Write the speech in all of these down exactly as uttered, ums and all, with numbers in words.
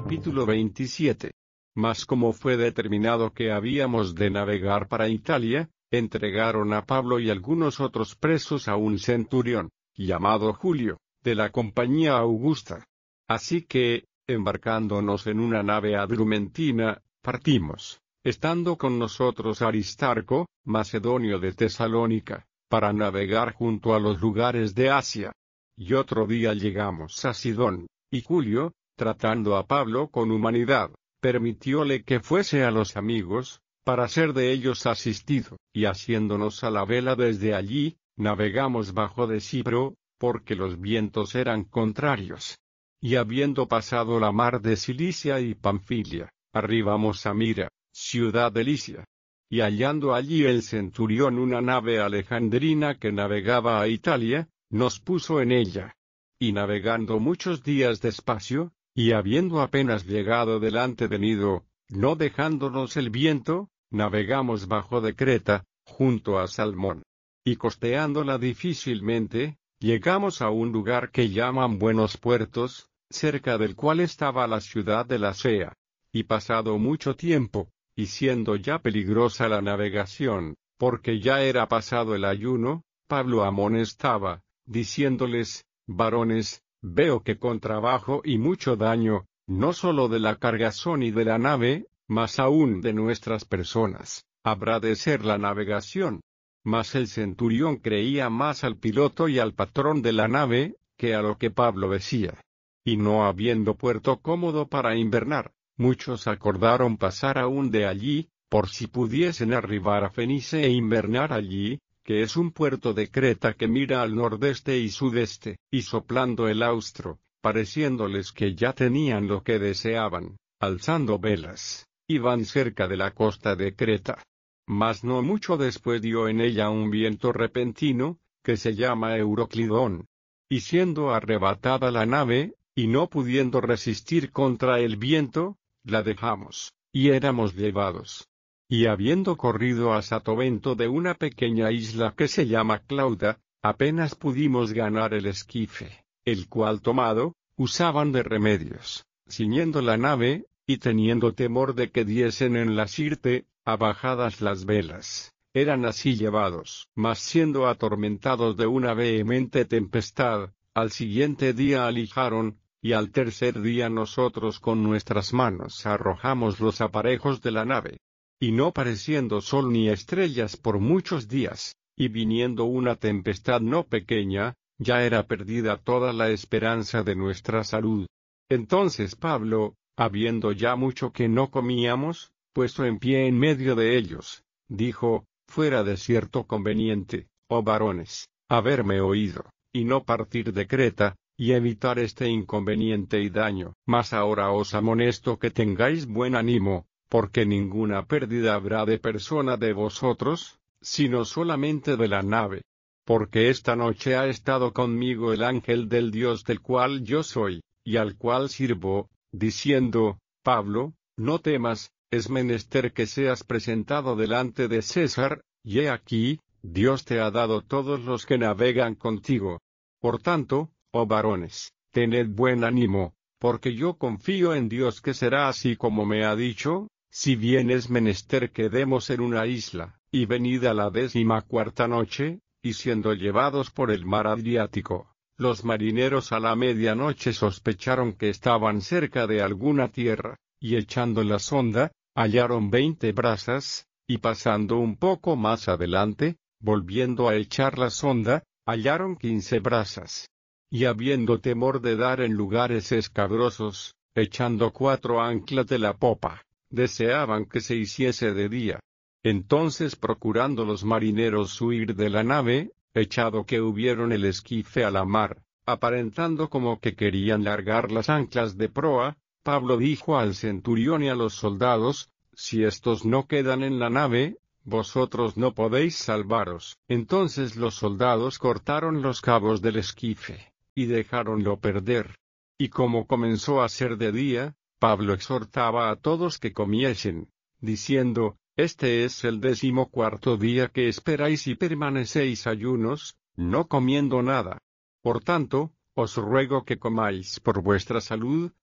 Capítulo veintisiete. Mas como fue determinado que habíamos de navegar para Italia, entregaron a Pablo y algunos otros presos a un centurión, llamado Julio, de la compañía Augusta. Así que, embarcándonos en una nave adrumentina, partimos, estando con nosotros Aristarco, macedonio de Tesalónica, para navegar junto a los lugares de Asia. Y otro día llegamos a Sidón, y Julio, tratando a Pablo con humanidad, permitióle que fuese a los amigos, para ser de ellos asistido, y haciéndonos a la vela desde allí, navegamos bajo de Cipro, porque los vientos eran contrarios. Y habiendo pasado la mar de Cilicia y Panfilia, arribamos a Mira, ciudad de Licia. Y hallando allí el centurión una nave alejandrina que navegaba a Italia, nos puso en ella. Y navegando muchos días despacio, y habiendo apenas llegado delante de Nido, no dejándonos el viento, navegamos bajo de Creta, junto a Salmón. Y costeándola difícilmente, llegamos a un lugar que llaman Buenos Puertos, cerca del cual estaba la ciudad de Lasea. Y pasado mucho tiempo, y siendo ya peligrosa la navegación, porque ya era pasado el ayuno, Pablo amonestaba, diciéndoles: varones, veo que con trabajo y mucho daño, no sólo de la cargazón y de la nave, mas aún de nuestras personas, habrá de ser la navegación. Mas el centurión creía más al piloto y al patrón de la nave, que a lo que Pablo decía. Y no habiendo puerto cómodo para invernar, muchos acordaron pasar aún de allí, por si pudiesen arribar a Fenice e invernar allí, que es un puerto de Creta que mira al nordeste y sudeste, y soplando el austro, pareciéndoles que ya tenían lo que deseaban, alzando velas, iban cerca de la costa de Creta. Mas no mucho después dio en ella un viento repentino, que se llama Euroclidón. Y siendo arrebatada la nave, y no pudiendo resistir contra el viento, la dejamos, y éramos llevados. Y habiendo corrido a Satovento de una pequeña isla que se llama Clauda, apenas pudimos ganar el esquife, el cual tomado, usaban de remedios, ciñendo la nave, y teniendo temor de que diesen en la Sirte, abajadas las velas, eran así llevados. Mas siendo atormentados de una vehemente tempestad, al siguiente día alijaron, y al tercer día nosotros con nuestras manos arrojamos los aparejos de la nave. Y no pareciendo sol ni estrellas por muchos días, y viniendo una tempestad no pequeña, ya era perdida toda la esperanza de nuestra salud. Entonces Pablo, habiendo ya mucho que no comíamos, puesto en pie en medio de ellos, dijo: fuera de cierto conveniente, oh varones, haberme oído, y no partir de Creta, y evitar este inconveniente y daño. Mas ahora os amonesto que tengáis buen ánimo, porque ninguna pérdida habrá de persona de vosotros, sino solamente de la nave. Porque esta noche ha estado conmigo el ángel del Dios del cual yo soy, y al cual sirvo, diciendo: Pablo, no temas, es menester que seas presentado delante de César, y he aquí, Dios te ha dado todos los que navegan contigo. Por tanto, oh varones, tened buen ánimo, porque yo confío en Dios que será así como me ha dicho. Si bien es menester quedemos en una isla, y venida la décima cuarta noche, y siendo llevados por el mar Adriático, los marineros a la medianoche sospecharon que estaban cerca de alguna tierra, y echando la sonda, hallaron veinte brazas, y pasando un poco más adelante, volviendo a echar la sonda, hallaron quince brazas. Y habiendo temor de dar en lugares escabrosos, echando cuatro anclas de la popa, deseaban que se hiciese de día. Entonces procurando los marineros huir de la nave, echado que hubieron el esquife a la mar, aparentando como que querían largar las anclas de proa, Pablo dijo al centurión y a los soldados: si estos no quedan en la nave, vosotros no podéis salvaros. Entonces los soldados cortaron los cabos del esquife, y dejáronlo perder. Y como comenzó a ser de día, Pablo exhortaba a todos que comiesen, diciendo: este es el decimocuarto día que esperáis y permanecéis ayunos, no comiendo nada. Por tanto, os ruego que comáis por vuestra salud,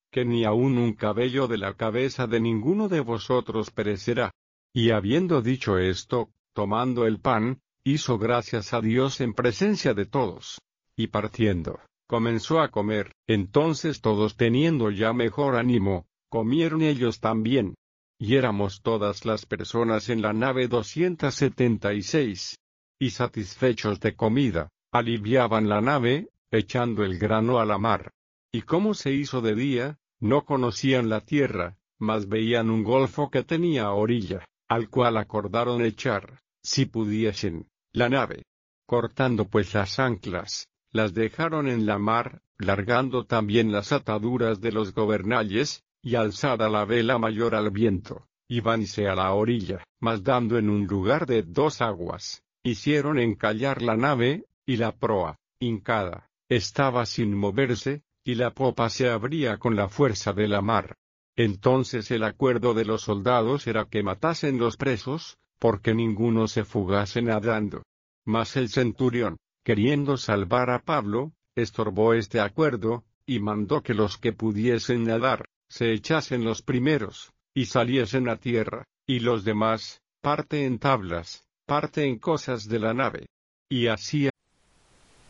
que ni aun un cabello de la cabeza de ninguno de vosotros perecerá. Y habiendo dicho esto, tomando el pan, hizo gracias a Dios en presencia de todos, y partiendo, comenzó a comer. Entonces todos, teniendo ya mejor ánimo, comieron ellos también. Y éramos todas las personas en la nave doscientas setenta y seis. Y satisfechos de comida, aliviaban la nave, echando el grano a la mar. Y como se hizo de día, no conocían la tierra, mas veían un golfo que tenía orilla, al cual acordaron echar, si pudiesen, la nave. Cortando pues las anclas, las dejaron en la mar, largando también las ataduras de los gobernalles, y alzada la vela mayor al viento, íbanse a la orilla, mas dando en un lugar de dos aguas, hicieron encallar la nave, y la proa, hincada, estaba sin moverse, y la popa se abría con la fuerza de la mar. Entonces el acuerdo de los soldados era que matasen los presos, porque ninguno se fugase nadando. Mas el centurión, queriendo salvar a Pablo, estorbó este acuerdo, y mandó que los que pudiesen nadar, se echasen los primeros, y saliesen a tierra, y los demás, parte en tablas, parte en cosas de la nave. Y así